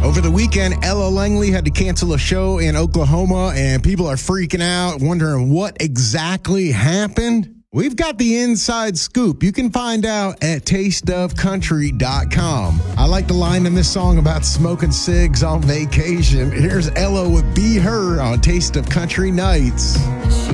Over the weekend, Ella Langley had to cancel a show in Oklahoma, and people are freaking out, wondering what exactly happened. We've got the inside scoop. You can find out at tasteofcountry.com. I like the line in this song about smoking cigs on vacation. Here's Ella with Be Her on Taste of Country Nights.